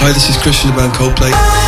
Hi, this is Chris from the band Coldplay.